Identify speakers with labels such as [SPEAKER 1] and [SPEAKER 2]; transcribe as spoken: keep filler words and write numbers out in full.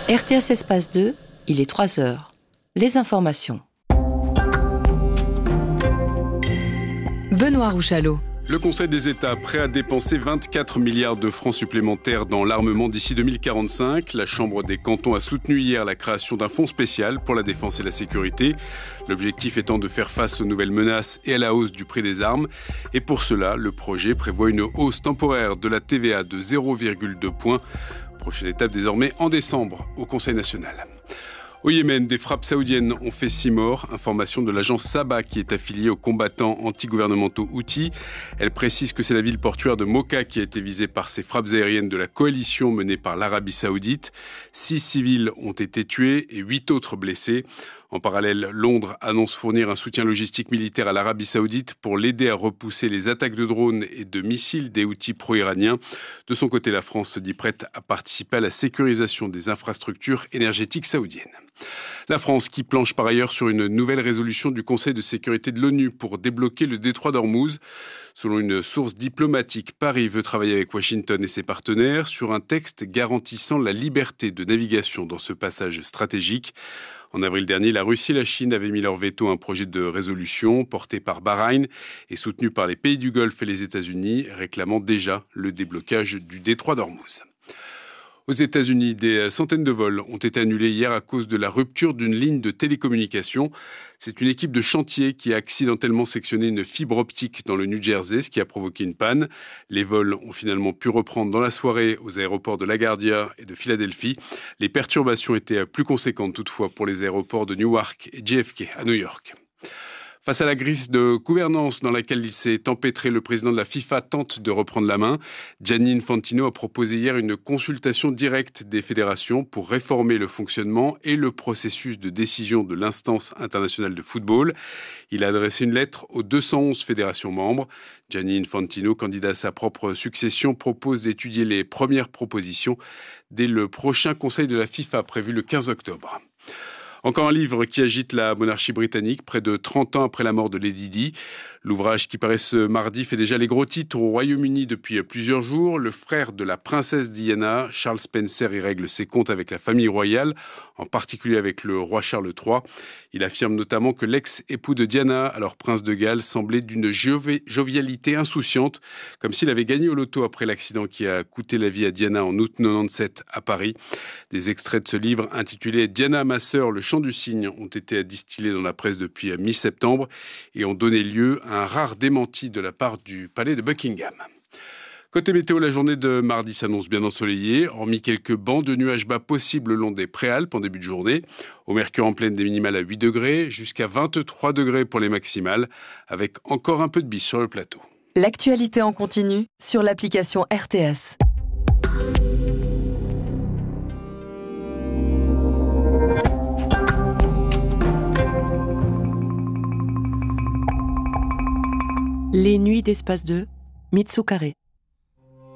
[SPEAKER 1] R T S Espace deux, il est trois heures. Les informations.
[SPEAKER 2] Benoît Rouchalot.
[SPEAKER 3] Le Conseil des États prêt à dépenser vingt-quatre milliards de francs supplémentaires dans l'armement d'ici deux mille quarante-cinq. La Chambre des cantons a soutenu hier la création d'un fonds spécial pour la défense et la sécurité. L'objectif étant de faire face aux nouvelles menaces et à la hausse du prix des armes. Et pour cela, le projet prévoit une hausse temporaire de la T V A de zéro virgule deux points. Prochaine étape désormais en décembre au Conseil national. Au Yémen, des frappes saoudiennes ont fait six morts. Information de l'agence Saba qui est affiliée aux combattants anti-gouvernementaux Houthis. Elle précise que c'est la ville portuaire de Mocha qui a été visée par ces frappes aériennes de la coalition menée par l'Arabie Saoudite. Six civils ont été tués et huit autres blessés. En parallèle, Londres annonce fournir un soutien logistique militaire à l'Arabie Saoudite pour l'aider à repousser les attaques de drones et de missiles des Houthis pro-iraniens. De son côté, la France se dit prête à participer à la sécurisation des infrastructures énergétiques saoudiennes. La France qui planche par ailleurs sur une nouvelle résolution du Conseil de sécurité de l'ONU pour débloquer le détroit d'Ormuz. Selon une source diplomatique, Paris veut travailler avec Washington et ses partenaires sur un texte garantissant la liberté de navigation dans ce passage stratégique. En avril dernier, la Russie et la Chine avaient mis leur veto à un projet de résolution porté par Bahreïn et soutenu par les pays du Golfe et les États-Unis, réclamant déjà le déblocage du détroit d'Ormuz. Aux États-Unis, des centaines de vols ont été annulés hier à cause de la rupture d'une ligne de télécommunication. C'est une équipe de chantier qui a accidentellement sectionné une fibre optique dans le New Jersey, ce qui a provoqué une panne. Les vols ont finalement pu reprendre dans la soirée aux aéroports de LaGuardia et de Philadelphie. Les perturbations étaient plus conséquentes toutefois pour les aéroports de Newark et J F K à New York. Face à la crise de gouvernance dans laquelle il s'est empêtré, le président de la FIFA tente de reprendre la main. Gianni Infantino a proposé hier une consultation directe des fédérations pour réformer le fonctionnement et le processus de décision de l'instance internationale de football. Il a adressé une lettre aux deux cent onze fédérations membres. Gianni Infantino, candidat à sa propre succession, propose d'étudier les premières propositions dès le prochain Conseil de la FIFA prévu le quinze octobre. Encore un livre qui agite la monarchie britannique, près de trente ans après la mort de Lady Di. L'ouvrage qui paraît ce mardi fait déjà les gros titres au Royaume-Uni depuis plusieurs jours. Le frère de la princesse Diana, Charles Spencer, y règle ses comptes avec la famille royale, en particulier avec le roi Charles trois. Il affirme notamment que l'ex-époux de Diana, alors prince de Galles, semblait d'une jovi- jovialité insouciante, comme s'il avait gagné au loto après l'accident qui a coûté la vie à Diana en août quatre-vingt-dix-sept à Paris. Des extraits de ce livre intitulé « Diana, ma sœur, le chant du cygne » ont été distillés dans la presse depuis mi-septembre et ont donné lieu à un rare démenti de la part du palais de Buckingham. Côté météo, la journée de mardi s'annonce bien ensoleillée, hormis quelques bancs de nuages bas possibles le long des Préalpes en début de journée. Au mercure en pleine, des minimales à huit degrés, jusqu'à vingt-trois degrés pour les maximales, avec encore un peu de bise sur le plateau.
[SPEAKER 2] L'actualité en continu sur l'application R T S.
[SPEAKER 1] Les nuits d'Espace deux, Mitsu Carré.